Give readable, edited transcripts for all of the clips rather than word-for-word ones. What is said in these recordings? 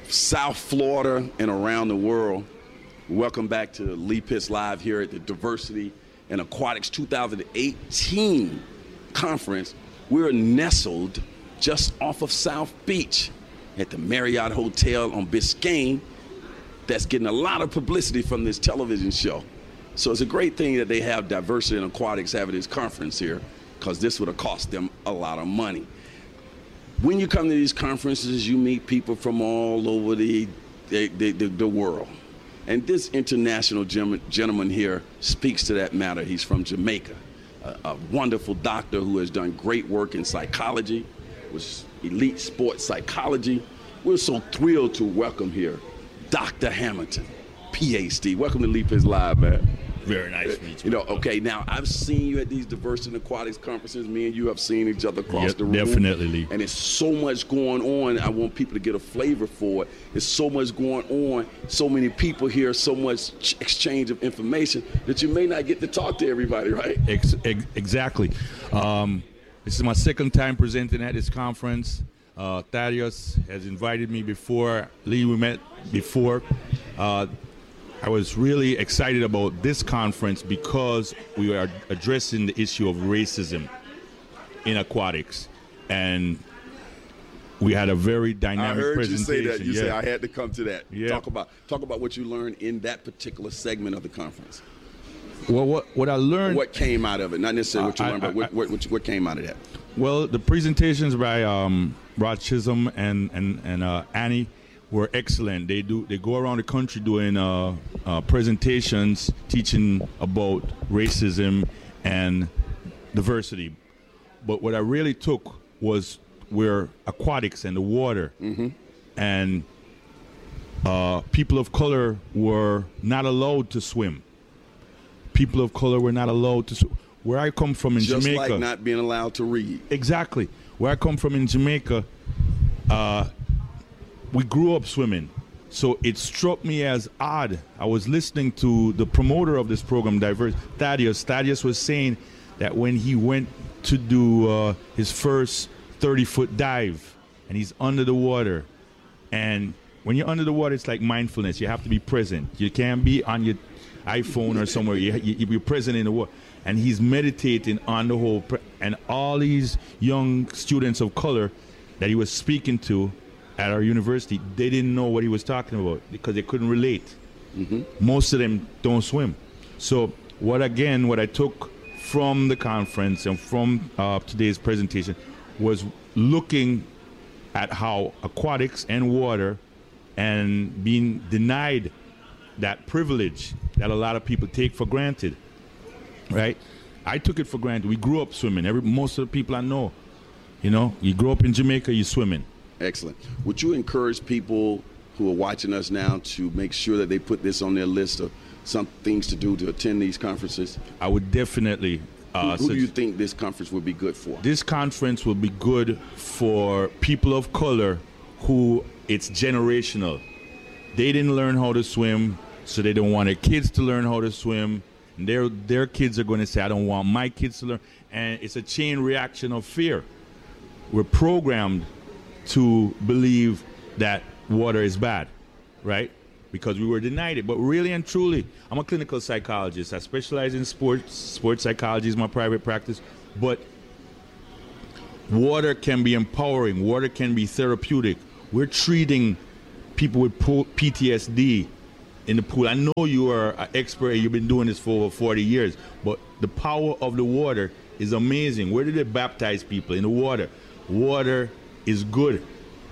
South Florida and around the world, welcome back to Lee Pitts Live here at the Diversity and Aquatics 2018 conference. We're nestled just off of South Beach at the Marriott Hotel on Biscayne. That's getting a lot of publicity from this television show. So it's a great thing that they have Diversity and Aquatics having this conference here, because this would have cost them a lot of money. When you come to these conferences, you meet people from all over the world. And this international gentleman here speaks to that matter. He's from Jamaica, a wonderful doctor who has done great work in psychology, with elite sports psychology. We're so thrilled to welcome here Dr. Hamilton, PhD. Welcome to Lee Pitts Live, man. Very nice to meet you. You know, okay, now I've seen you at these Diversity and Aquatics conferences. Me and you have seen each other across the room. Definitely, Lee. And it's so much going on. I want people to get a flavor for it. There's so much going on, so many people here, so much exchange of information that you may not get to talk to everybody, right? Exactly. This is my second time presenting at this conference. Thaddeus has invited me before. Lee, we met before. I was really excited about this conference because we are addressing the issue of racism in aquatics, and we had a very dynamic presentation. I heard you say that. You said I had to come to that. Yeah. Talk about what you learned in that particular segment of the conference. Well, what I learned. What came out of it? Not necessarily what you learned, but what came out of that? Well, the presentations by Rod Chisholm and Annie were excellent. They go around the country doing presentations teaching about racism and diversity. But what I really took was where aquatics and the water, and people of color were not allowed to swim. People of color were not allowed to swim. Where I come from in Jamaica. Just like not being allowed to read. Exactly. Where I come from in Jamaica, we grew up swimming. So it struck me as odd. I was listening to the promoter of this program, Thaddeus. Thaddeus was saying that when he went to do his first 30-foot dive, and he's under the water, and when you're under the water, it's like mindfulness. You have to be present. You can't be on your iPhone or somewhere. You're present in the water. And he's meditating on the whole, and all these young students of color that he was speaking to at our university, they didn't know what he was talking about because they couldn't relate. Most of them don't swim. So what I took from the conference and from today's presentation was looking at how aquatics and water and being denied that privilege that a lot of people take for granted, right? I took it for granted. We grew up swimming. Most of the people I know, you grow up in Jamaica, you're swimming. Excellent. Would you encourage people who are watching us now to make sure that they put this on their list of some things to do to attend these conferences? I would definitely. Who do you think this conference would be good for? This conference will be good for people of color who it's generational. They didn't learn how to swim, so they don't want their kids to learn how to swim. And their kids are going to say, I don't want my kids to learn. And it's a chain reaction of fear. We're programmed to believe that water is bad, right? Because we were denied it. But really and truly, I'm a clinical psychologist. I specialize in sports. Sports psychology is my private practice. But water can be empowering. Water can be therapeutic. We're treating people with PTSD in the pool. I know you are an expert. You've been doing this for over 40 years. But the power of the water is amazing. Where did they baptize people? In the water. Water is good.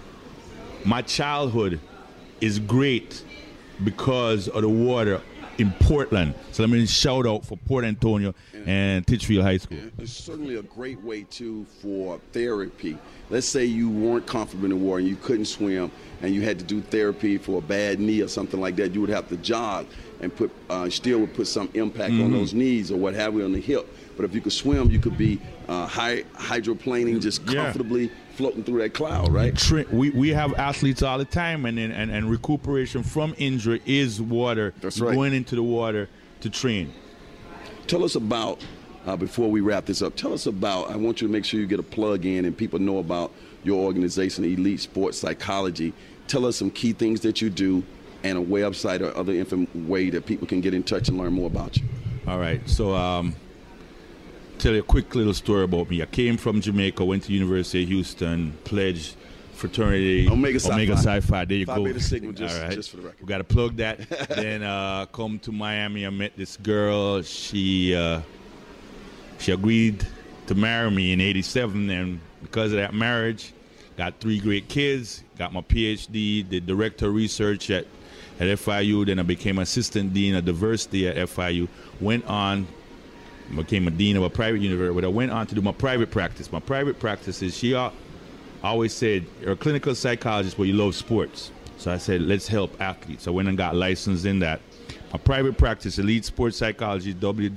My childhood is great because of the water in Portland. So let me shout out for Port Antonio and Titchfield High School. It's certainly a great way, too, for therapy. Let's say you weren't comfortable in the water and you couldn't swim and you had to do therapy for a bad knee or something like that. You would have to jog and still would put some impact on those knees or what have you on the hip. But if you could swim, you could be hydroplaning just comfortably floating through that cloud, right? We have athletes all the time, and recuperation from injury is water. That's right. Going into the water to train. Tell us about, before we wrap this up, I want you to make sure you get a plug in and people know about your organization, Elite Sports Psychology. Tell us some key things that you do and a website or other way that people can get in touch and learn more about you. All right. So tell you a quick little story about me. I came from Jamaica, went to University of Houston, pledged fraternity Omega Psi Phi. There you go. Beta Sigma, All right. just for the record. We got to plug that. Then come to Miami. I met this girl. She agreed to marry me in '87, and because of that marriage, got 3 great kids. Got my PhD. Did director of research at FIU. Then I became assistant dean of diversity at FIU. Went on. Became a dean of a private university, but I went on to do my private practice. My private practice is, she always said, you're a clinical psychologist, but you love sports. So I said, let's help athletes. I went and got licensed in that. My private practice, Elite Sports Psychology,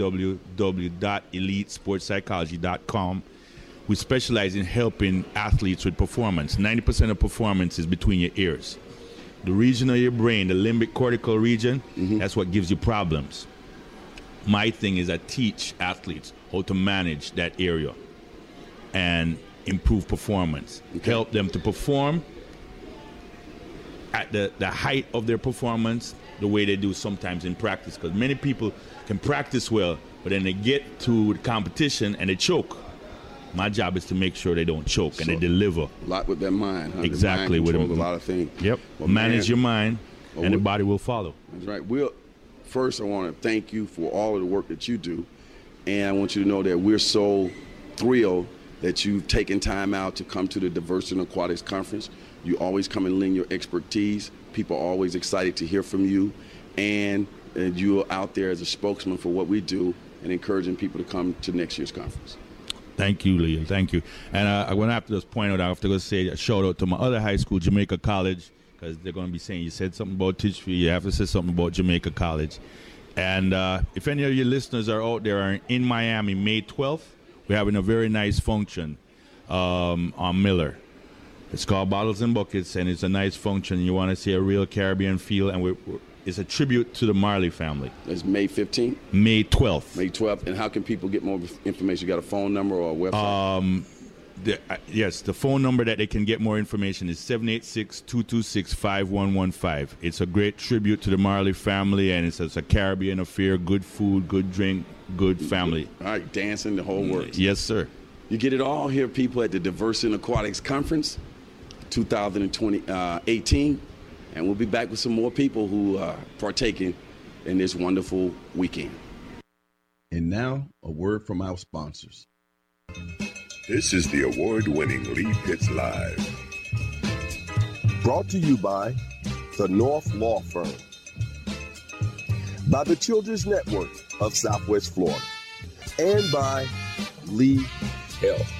www.elitesportspsychology.com. We specialize in helping athletes with performance. 90% of performance is between your ears. The region of your brain, the limbic cortical region, that's what gives you problems. My thing is I teach athletes how to manage that area and improve performance. Okay. Help them to perform at the height of their performance the way they do sometimes in practice. Because many people can practice well, but then they get to the competition and they choke. My job is to make sure they don't choke and they deliver. A lot with their mind. Huh? Exactly. With a lot of things. Yep. Well, manage your mind and the body will follow. That's right. First, I want to thank you for all of the work that you do. And I want you to know that we're so thrilled that you've taken time out to come to the Diversity in Aquatics Conference. You always come and lend your expertise. People are always excited to hear from you. And you're out there as a spokesman for what we do and encouraging people to come to next year's conference. Thank you, Leo. Thank you. And I'm going to have to just point out, I have to go say a shout out to my other high school, Jamaica College, because they're going to be saying you said something about Titchfield, you have to say something about Jamaica College. And if any of your listeners are out there are in Miami, May 12th, we're having a very nice function on Miller. It's called Bottles and Buckets, and it's a nice function. You want to see a real Caribbean feel, and it's a tribute to the Marley family. It's May 15th? May 12th. May 12th. And how can people get more information? You got a phone number or a website? Yes, the phone number that they can get more information is 786-226-5115. It's a great tribute to the Marley family, and it's a Caribbean affair, good food, good drink, good family. All right, dancing, the whole works. Yes, sir. You get it all here, people, at the Diversity in Aquatics Conference 2018, and we'll be back with some more people who are partaking in this wonderful weekend. And now, a word from our sponsors. This is the award-winning Lee Pitts Live. Brought to you by the North Law Firm, by the Children's Network of Southwest Florida, and by Lee Health.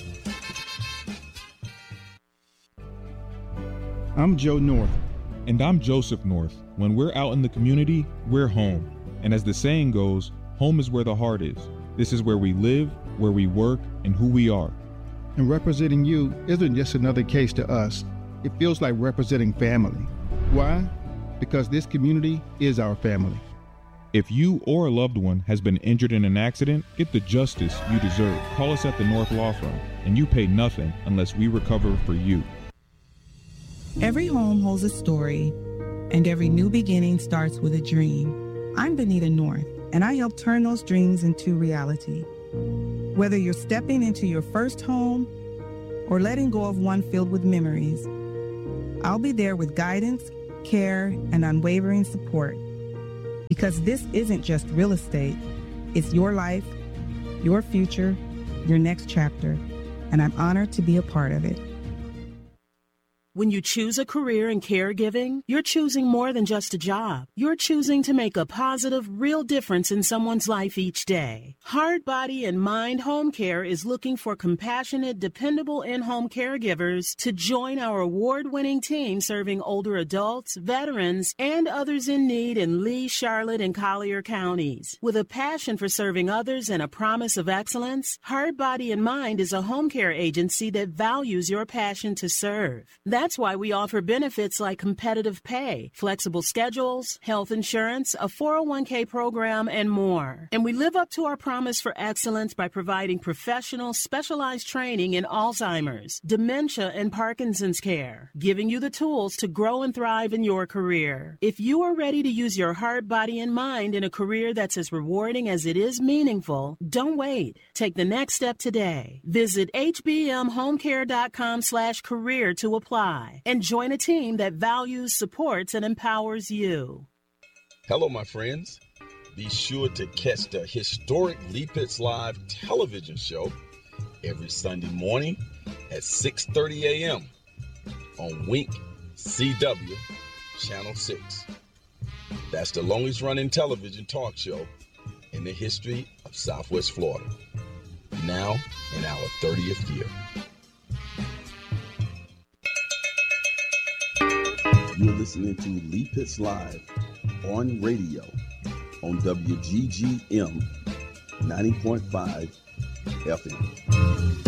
I'm Joe North. And I'm Joseph North. When we're out in the community, we're home. And as the saying goes, home is where the heart is. This is where we live, where we work, and who we are. And representing you isn't just another case to us. It feels like representing family. Why? Because this community is our family. If you or a loved one has been injured in an accident, get the justice you deserve. Call us at the North Law Firm, and you pay nothing unless we recover for you. Every home holds a story, and every new beginning starts with a dream. I'm Benita North, and I help turn those dreams into reality. Whether you're stepping into your first home or letting go of one filled with memories, I'll be there with guidance, care, and unwavering support. Because this isn't just real estate, it's your life, your future, your next chapter, and I'm honored to be a part of it. When you choose a career in caregiving, you're choosing more than just a job. You're choosing to make a positive, real difference in someone's life each day. Heart, Body, and Mind Home Care is looking for compassionate, dependable in-home caregivers to join our award-winning team serving older adults, veterans, and others in need in Lee, Charlotte, and Collier counties. With a passion for serving others and a promise of excellence, Heart, Body, and Mind is a home care agency that values your passion to serve. That's That's why we offer benefits like competitive pay, flexible schedules, health insurance, a 401k program, and more. And we live up to our promise for excellence by providing professional, specialized training in Alzheimer's, dementia, and Parkinson's care, giving you the tools to grow and thrive in your career. If you are ready to use your heart, body, and mind in a career that's as rewarding as it is meaningful, don't wait. Take the next step today. Visit hbmhomecare.com/career to apply and join a team that values, supports, and empowers you. Hello, my friends. Be sure to catch the historic Lee Pitts Live television show every Sunday morning at 6:30 a.m. on Wink CW Channel 6. That's the longest running television talk show in the history of Southwest Florida. Now in our 30th year. You're listening to Lee Pitts Live on radio on WGGM 90.5 FM.